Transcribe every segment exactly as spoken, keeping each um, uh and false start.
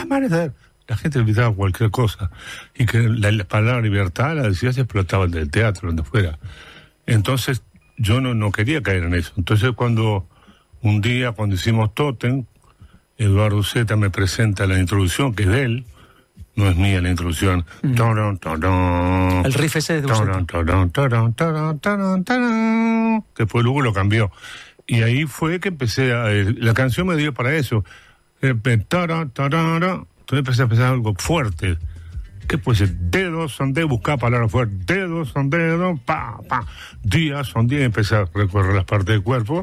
amanecer. La gente gritaba cualquier cosa. Y que la, la palabra libertad la decía, se explotaba del teatro, donde fuera. Entonces, yo no, no quería caer en eso. Entonces, cuando un día, cuando hicimos Tótem, Eduardo Zeta me presenta la introducción, que es de él, no es mía la introducción. Mm. Taran, taran, el riff ese de taran, taran, taran, taran, taran, taran, que después luego lo cambió. Y ahí fue que empecé a... Eh, la canción me dio para eso. Eh, taran, taran, entonces empecé a pensar algo fuerte. ¿Qué puede ser? Dedos son dedos, buscar palabras fuertes. Dedos son dedos, pa, pa. Días son días, empecé a recorrer las partes del cuerpo.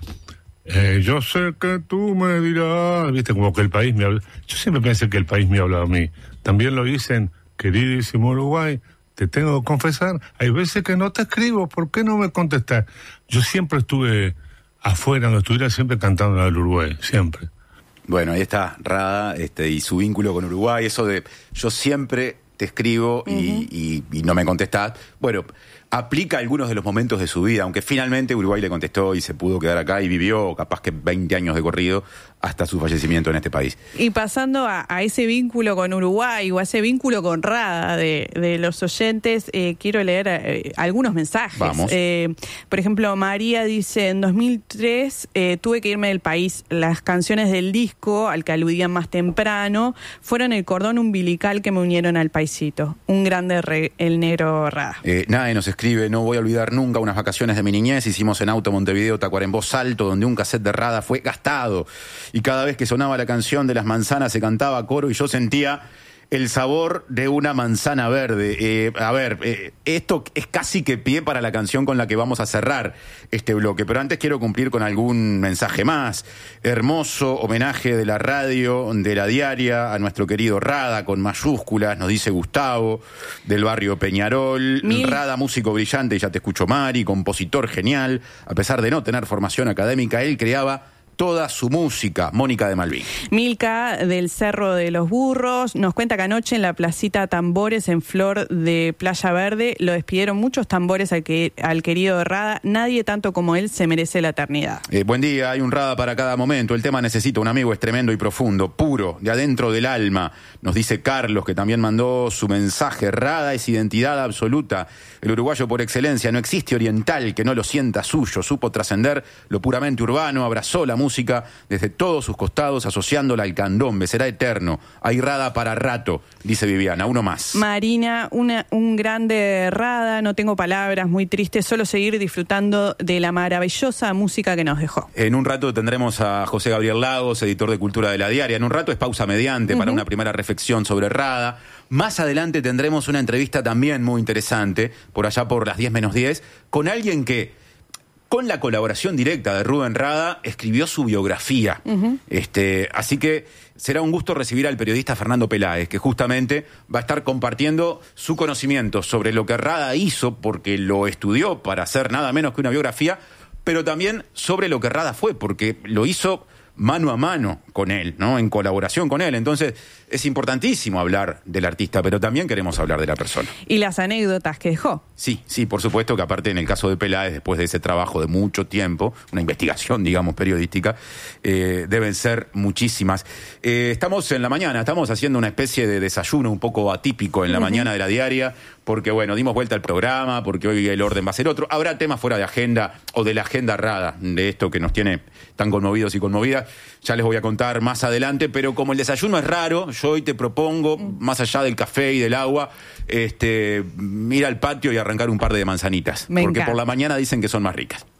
Eh, yo sé que tú me dirás, viste, como que el país me habla. Yo siempre pensé que el país me hablaba a mí. También lo dicen, queridísimo Uruguay, te tengo que confesar, hay veces que no te escribo, ¿por qué no me contestas? Yo siempre estuve afuera, donde estuviera, siempre cantando la del Uruguay, siempre. Bueno, ahí está Rada, este, y su vínculo con Uruguay, eso de yo siempre te escribo y, uh-huh. y, y no me contestás. Bueno, aplica algunos de los momentos de su vida, aunque finalmente Uruguay le contestó y se pudo quedar acá y vivió capaz que veinte años de corrido hasta su fallecimiento en este país. Y pasando a, a ese vínculo con Uruguay o a ese vínculo con Rada de, de los oyentes, eh, quiero leer eh, algunos mensajes. Vamos. Eh, por ejemplo, María dice, en dos mil tres eh, tuve que irme del país. Las canciones del disco, al que aludían más temprano, fueron el cordón umbilical que me unieron al paisito. Un grande re, el negro Rada. Eh, nadie nos escribe, no voy a olvidar nunca unas vacaciones de mi niñez, hicimos en auto Montevideo, Tacuarembó, Salto, donde un cassette de Rada fue gastado. Y cada vez que sonaba la canción de las manzanas se cantaba a coro y yo sentía el sabor de una manzana verde. Eh, a ver, eh, esto es casi que pie para la canción con la que vamos a cerrar este bloque, pero antes quiero cumplir con algún mensaje más. Hermoso homenaje de la radio, de la diaria, a nuestro querido Rada, con mayúsculas, nos dice Gustavo, del barrio Peñarol. Mil... Rada, músico brillante, ya te escucho Mari, compositor genial, a pesar de no tener formación académica, él creaba toda su música. Mónica de Malvin. Milka del Cerro de los Burros nos cuenta que anoche en la placita Tambores en Flor de Playa Verde lo despidieron muchos tambores al, que, al querido Rada. Nadie tanto como él se merece la eternidad. Eh, buen día, hay un Rada para cada momento. El tema necesita un amigo, es tremendo y profundo, puro, de adentro del alma. Nos dice Carlos, que también mandó su mensaje. Rada es identidad absoluta. El uruguayo por excelencia. No existe oriental que no lo sienta suyo. Supo trascender lo puramente urbano, abrazó la música música desde todos sus costados, asociándola al candombe. Será eterno. Hay Rada para rato, dice Viviana. Uno más. Marina, una, un grande Rada. No tengo palabras, muy triste. Solo seguir disfrutando de la maravillosa música que nos dejó. En un rato tendremos a José Gabriel Lagos, editor de Cultura de la Diaria. En un rato es pausa mediante uh-huh. para una primera reflexión sobre Rada. Más adelante tendremos una entrevista también muy interesante, por allá por las diez menos diez, con alguien que, con la colaboración directa de Rubén Rada, escribió su biografía. Uh-huh. Este, así que será un gusto recibir al periodista Fernando Peláez, que justamente va a estar compartiendo su conocimiento sobre lo que Rada hizo, porque lo estudió para hacer nada menos que una biografía, pero también sobre lo que Rada fue, porque lo hizo mano a mano con él, ¿no? En colaboración con él. Entonces, es importantísimo hablar del artista, pero también queremos hablar de la persona. Y las anécdotas que dejó. Sí, sí, por supuesto que aparte en el caso de Peláez, después de ese trabajo de mucho tiempo, una investigación, digamos, periodística, eh, deben ser muchísimas. Eh, estamos en la mañana, estamos haciendo una especie de desayuno un poco atípico en la uh-huh. mañana de la diaria, porque, bueno, dimos vuelta al programa, porque hoy el orden va a ser otro. Habrá temas fuera de agenda o de la agenda Rada, de esto que nos tiene tan conmovidos y conmovidas. Ya les voy a contar más adelante, pero como el desayuno es raro, yo hoy te propongo, más allá del café y del agua, este, ir al patio y arrancar un par de manzanitas. Me porque encanta. Por la mañana dicen que son más ricas.